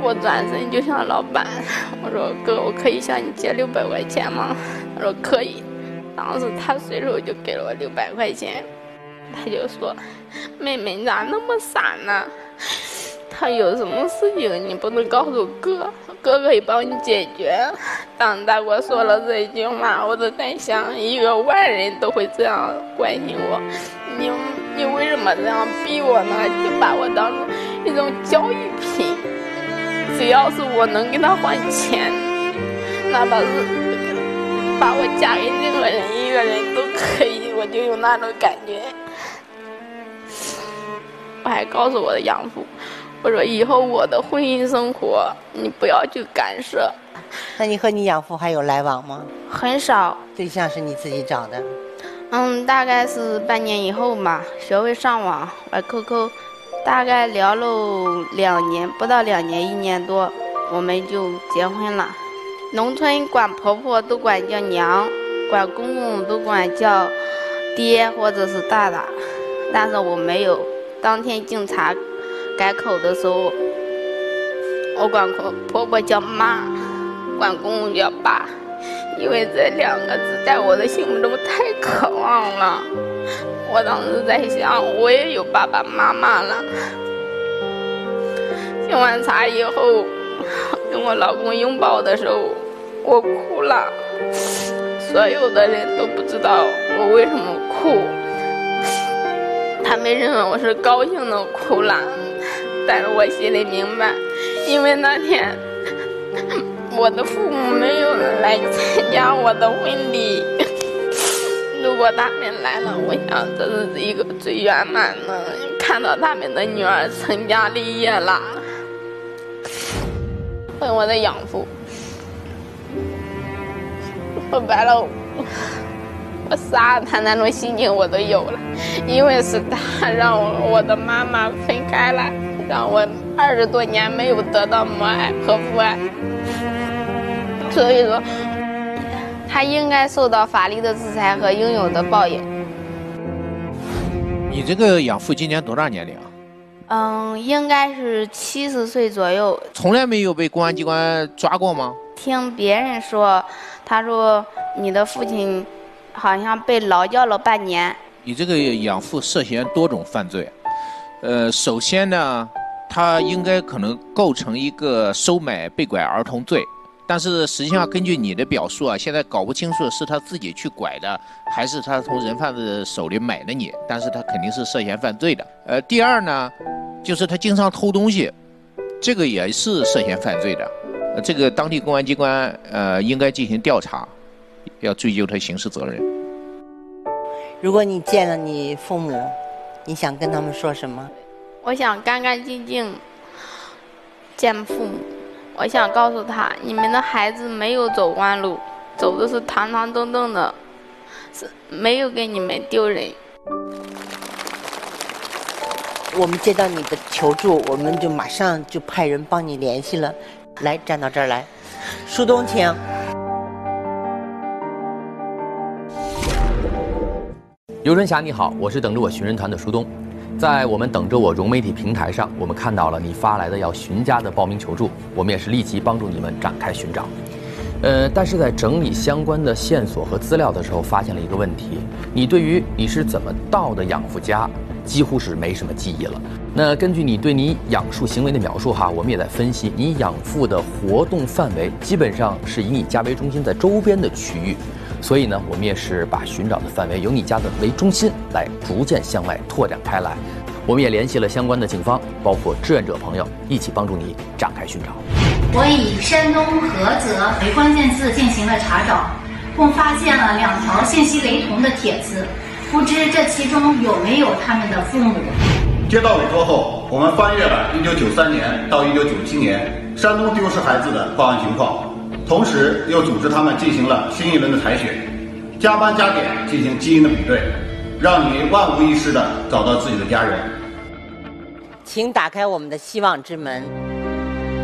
我转身就向老板我说：“哥，我可以向你借600块钱吗？”他说：“可以。”当时他随手就给了我600块钱，他就说：“妹妹，你咋那么傻呢？他有什么事情你不能告诉哥，哥可以帮你解决。”当他给我说了这一句话，我就在想，一个外人都会这样关心我，你为什么这样逼我呢？就把我当成一种交易品，只要是我能给他换钱，哪怕是把我嫁给任何人一个人都可以，我就有那种感觉。我还告诉我的养父，我说以后我的婚姻生活你不要去干涉。 那你和你养父还有来往吗？ 很少。 对象是你自己找的？ 大概是半年以后嘛，学会上网玩 QQ， 大概聊了2年，不到2年，1年多，我们就结婚了。农村管婆婆都管叫娘，管公公都管叫爹或者是大大，但是我没有。当天警察改口的时候，我管婆婆叫妈，管公公叫爸，因为这2个字在我的心目中太渴望了。我当时在想，我也有爸爸妈妈了。敬完茶以后，跟我老公拥抱的时候，我哭了。所有的人都不知道我为什么哭，他们认为我是高兴的哭了，但是我心里明白，因为那天我的父母没有来参加我的婚礼，如果他们来了，我想这是一个最圆满的，看到他们的女儿成家立业了。问我的养父，说白了，我杀他那种心情我都有了，因为是他让我的妈妈分开了，让我20多年没有得到母爱和父爱，所以说他应该受到法律的制裁和应有的报应。 你这个养父今年多大年龄啊？ 应该是70岁左右。 从来没有被公安机关抓过吗？ 听别人说，他说你的父亲好像被劳教了半年。 你这个养父涉嫌多种犯罪，首先呢，他应该可能构成一个收买被拐儿童罪，但是实际上根据你的表述啊，现在搞不清楚是他自己去拐的，还是他从人贩子手里买的你，但是他肯定是涉嫌犯罪的。第二呢，就是他经常偷东西，这个也是涉嫌犯罪的。这个当地公安机关应该进行调查，要追究他刑事责任。 如果你见了你父母，你想跟他们说什么？ 我想干干净净见父母，我想告诉他，你们的孩子没有走弯路，走的是堂堂正正的，是没有给你们丢人。 我们接到你的求助，我们就马上就派人帮你联系了。来，站到这儿来，舒东，请。 刘春霞，你好，我是等着我寻人团的舒东。在我们等着我融媒体平台上，我们看到了你发来的要寻家的报名求助，我们也是立即帮助你们展开寻找。但是在整理相关的线索和资料的时候，发现了一个问题：你对于你是怎么到的养父家，几乎是没什么记忆了。那根据你对你养父行为的描述哈，我们也在分析你养父的活动范围，基本上是以你家为中心，在周边的区域。所以呢，我们也是把寻找的范围由你家的为中心，来逐渐向外拓展开来。我们也联系了相关的警方，包括志愿者朋友，一起帮助你展开寻找。 我以山东菏泽为关键字进行了查找，共发现了2条信息雷同的帖子，不知这其中有没有他们的父母。 接到委托后，我们翻阅了1993年到1997年山东丢失孩子的报案情况，同时又组织他们进行了新一轮的采选，加班加点进行基因的比对，让你万无一失地找到自己的家人。 请打开我们的希望之门。